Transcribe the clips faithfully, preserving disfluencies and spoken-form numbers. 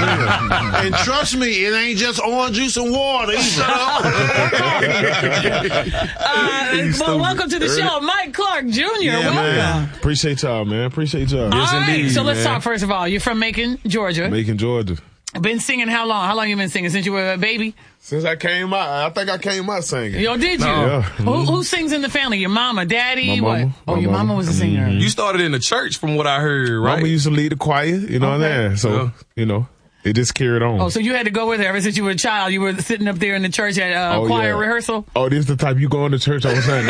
And trust me, it ain't just orange juice and water either. uh, well, welcome to the show, Mike Clark Junior Yeah, welcome. Man. Appreciate y'all, man. Appreciate y'all. All Yes, right, indeed, so let's man. talk first of all. You're from Macon, Georgia. Macon, Georgia. Been singing how long? How long you been singing? Since you were a baby? Since I came out. I think I came out singing. Yo, did you? No. Yeah. Who, who sings in the family? Your mama, daddy? My what? mama. Oh, My your mama, mama. was a singer. Mm-hmm. You started in the church from what I heard, right? Mama used to lead the choir, you know Okay. what I'm saying? So, Yeah. you know, it just carried on. Oh, so you had to go with her ever since you were a child. You were sitting up there in the church at uh, Oh, choir yeah. rehearsal? Oh, this is the type you go into church on Sunday.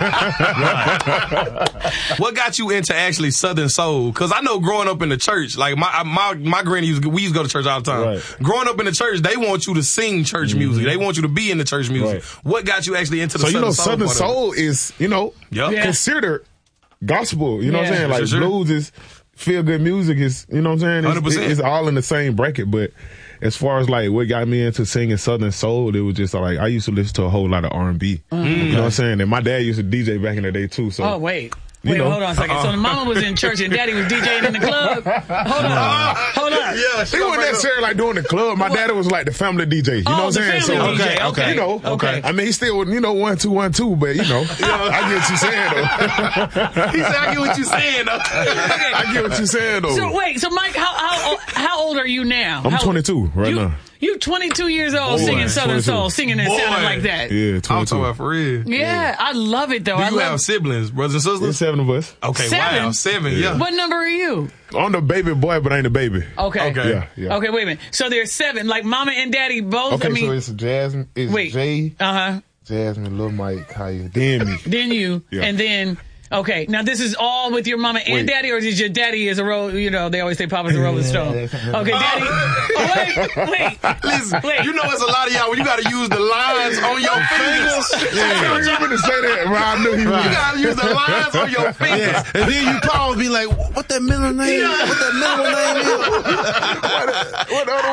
What got you into actually Southern Soul? Because I know growing up in the church, like my my my granny used to, we used to go to church all the time. Right. Growing up in the church, they want you to sing church music. They want you to be in the church music. Right. What got you actually into the So, you Southern know, Soul? Southern part of it? Soul is, you know, Yep. Yeah. considered gospel. You know what Yeah. I'm saying? Like, For sure. blues is feel good music is, you know what I'm saying? It's, one hundred percent. it's all in the same bracket. But as far as like what got me into singing Southern Soul, it was just like I used to listen to a whole lot of R and B. You know what I'm saying? And my dad used to D J back in the day too. So Oh, wait. You Wait, know. hold on a second. So the mama was in church and daddy was DJing in the club? Hold on. Hold on. Yeah, he wasn't necessarily like doing the club. My daddy was like the family D J. You know Oh, what I'm the saying? family D J. okay, Okay. You know, Okay. I mean, he still, you know, one, two, one, two, but you know, I get what you're saying though. He said, I get what you're saying, though. I get what you're saying though. So wait, so Mike, how how how old are you now? I'm How- twenty-two right you, now. You twenty-two years old Boy, singing Southern twenty-two. Soul, singing and Boy. sounding like that. Yeah, I'm twenty-two. talking about for real. Yeah, I love it though. Do I you love have siblings, brothers and sisters? There's seven of us. Okay, Seven? wow, seven, yeah. What number are you? I'm the baby boy, but I ain't the baby. Okay. Okay. Yeah, yeah. Okay, wait a minute. So there's seven, like mama and daddy both. Okay, I mean, so it's Jasmine, it's wait. Jay, Uh huh. Jasmine, Lil Mike, Kaya, then me. Then you, Yeah. and then. Okay, now this is all with your mama and Wait. daddy, or is your daddy is a roll? You know, they always say Papa's a Rolling Stone. Okay, daddy. Oh, wait, wait, Listen, wait. you know it's a lot of y'all when you got to use the lines on your fingers. Yeah, you were to say that, but I knew he You was. got to use the lines on your fingers. Yeah. And then you pause and be like, what that middle name? What that middle name is? What other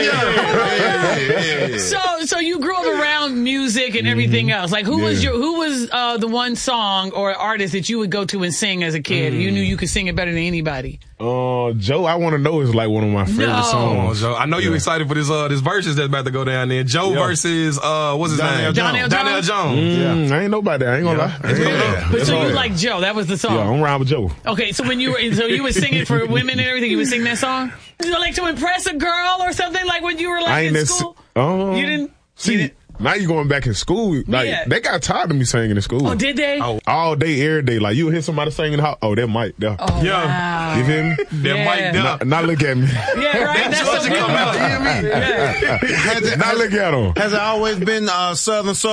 one? So, so you grew up around music and everything else. Like, who was Yeah. your, who was uh, the one song or artist that you would go to and sing as a kid? You knew you could sing it better than anybody. Uh, Joe, I Want to Know is like one of my favorite No. Oh, songs. Joe, I know you Yeah. excited for this uh this verses that's about to go down there. Joe Yeah. versus uh what's his Donnell name? Jones. Donnell Jones. Mm, I ain't nobody. I ain't gonna Yeah. lie. I ain't gonna lie. But It's so you hard. like Joe? That was the song. Yeah, I'm around with Joe. Okay, so when you were, so you were singing for women and everything, you would sing that song? You know, like to impress a girl or something, like when you were like I ain't in necess- school? Um, You didn't- see. you didn't- Now you going back in school. Like Yeah. they got tired of me singing in school. Oh, did they? Oh. All day, every day. Like you hear somebody singing, how? Oh, that mic there. Oh, Yeah. wow. You feel me? That Yeah. mic Now, down. now look at me. Yeah, right? That's Georgia so come out, you hear me? Yeah. Has it, Now has, look at him. has it always been uh, Southern Soul?